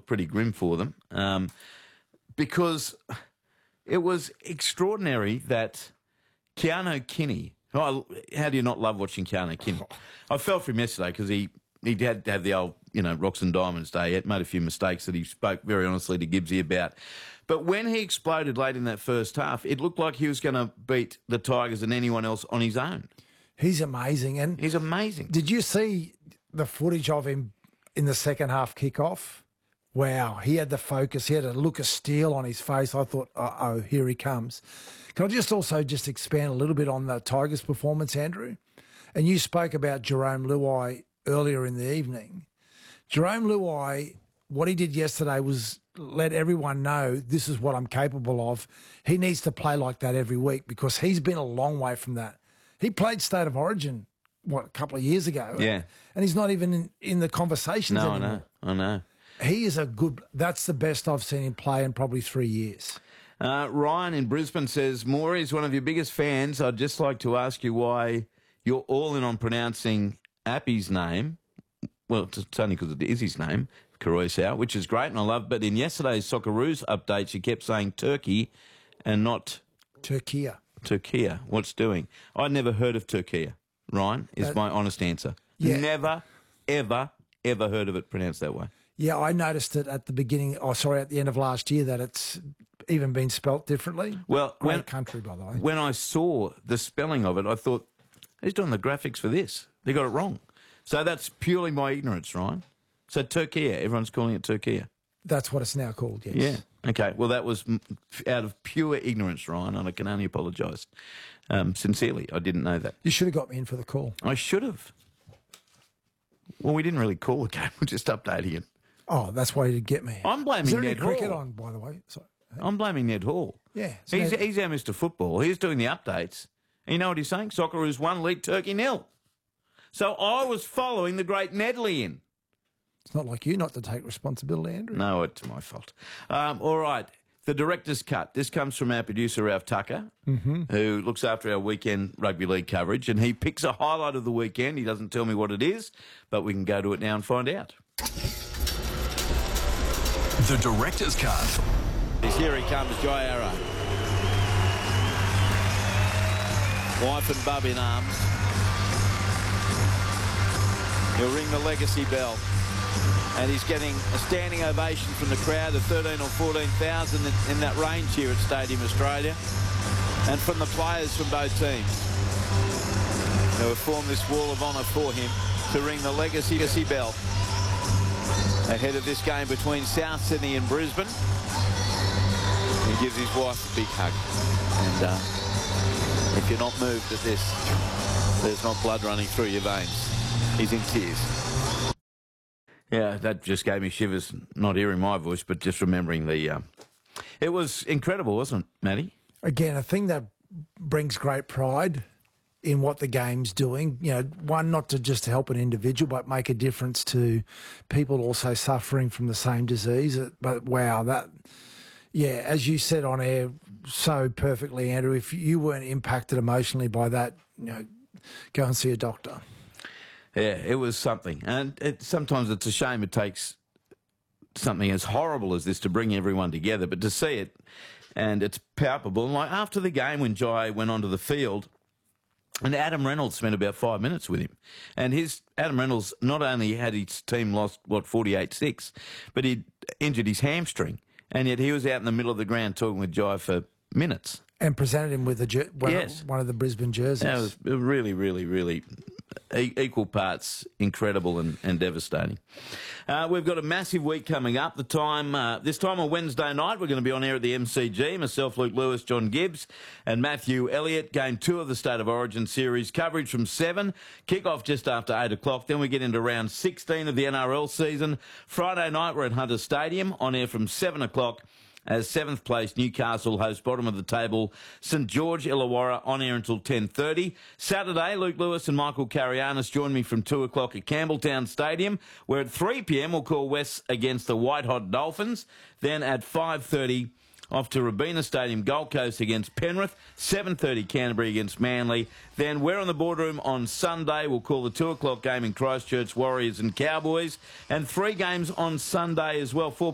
looked pretty grim for them because it was extraordinary that Keanu Kinney. Oh, how do you not love watching Keanu Kinney? I fell for him yesterday because he had to have the old, rocks and diamonds day. He had made a few mistakes that he spoke very honestly to Gibbsy about. But when he exploded late in that first half, it looked like he was going to beat the Tigers and anyone else on his own. He's amazing. And he's amazing. Did you see the footage of him in the second half kickoff? Wow, he had the focus. He had a look of steel on his face. I thought, uh-oh, here he comes. Can I just expand a little bit on the Tigers' performance, Andrew? And you spoke about Jerome Luai earlier in the evening. Jerome Luai, what he did yesterday was let everyone know this is what I'm capable of. He needs to play like that every week because he's been a long way from that. He played State of Origin, a couple of years ago? Yeah. And he's not even in the conversations anymore. I know. He is that's the best I've seen him play in probably 3 years. Ryan in Brisbane says, Maury is one of your biggest fans. I'd just like to ask you why you're all in on pronouncing Appy's name. Well, it's only because it is his name, Koroisau, which is great and I love. But in yesterday's Socceroos update, she kept saying Turkey and not... Turkey. What's doing? I'd never heard of Turkey. Ryan is my honest answer. Yeah. Never, ever heard of it pronounced that way. Yeah, I noticed it at the end of last year that it's even been spelt differently. Well, Great country, by the way. When I saw the spelling of it, I thought, who's doing the graphics for this? They got it wrong. So that's purely my ignorance, Ryan. So Turkey, everyone's calling it Turkey. That's what it's now called, yes. Yeah. Okay, well, that was out of pure ignorance, Ryan, and I can only apologise. Sincerely, I didn't know that. You should have got me in for the call. I should have. Well, we didn't really call the game. We're just updating it. Oh, that's why you did get me. I'm blaming Is there Ned any cricket Hall. on, by the way? Sorry. I'm blaming Ned Hall. Yeah. He's our Mr. Football. He's doing the updates. And you know what he's saying? Socceroos 1, lead Turkey 0. So I was following the great Nedley in. It's not like you not to take responsibility, Andrew. No, it's my fault. All right. The director's cut. This comes from our producer, Ralph Tucker, who looks after our weekend rugby league coverage, and he picks a highlight of the weekend. He doesn't tell me what it is, but we can go to it now and find out. The director's cut. Here he comes, Jai Arrow. Wife and bub in arms. He'll ring the legacy bell. And he's getting a standing ovation from the crowd of 13 or 14,000 in that range here at Stadium Australia. And from the players from both teams who have formed this wall of honour for him to ring the legacy bell ahead of this game between South Sydney and Brisbane. He gives his wife a big hug. And if you're not moved at this, there's not blood running through your veins. He's in tears. Yeah, that just gave me shivers, not hearing my voice, but just remembering the... It was incredible, wasn't it, Matty? Again, a thing that brings great pride in what the game's doing. One, not to just help an individual, but make a difference to people also suffering from the same disease. But wow, as you said on air so perfectly, Andrew, if you weren't impacted emotionally by that, go and see a doctor. Yeah, it was something. And sometimes it's a shame it takes something as horrible as this to bring everyone together, but to see it, and it's palpable. And like after the game when Jai went onto the field, and Adam Reynolds spent about 5 minutes with him. And Adam Reynolds not only had his team lost, 48-6, but he'd injured his hamstring. And yet he was out in the middle of the ground talking with Jai for minutes. And presented him with one of the Brisbane jerseys. That was really, really, really equal parts incredible and devastating. We've got a massive week coming up. This time on Wednesday night, we're going to be on air at the MCG. Myself, Luke Lewis, John Gibbs and Matthew Elliott. Game 2 of the State of Origin series. Coverage from 7. Kick-off just after 8 o'clock. Then we get into round 16 of the NRL season. Friday night, we're at Hunter Stadium on air from 7 o'clock. As 7th place Newcastle host bottom of the table St George Illawarra on air until 10:30. Saturday, Luke Lewis and Michael Carianis join me from 2 o'clock at Campbelltown Stadium, where at 3 p.m. we'll call West against the White Hot Dolphins. Then at 5:30, off to Robina Stadium, Gold Coast against Penrith. 7:30, Canterbury against Manly. Then we're on the boardroom on Sunday. We'll call the 2 o'clock game in Christchurch, Warriors and Cowboys. And 3 games on Sunday as well. 4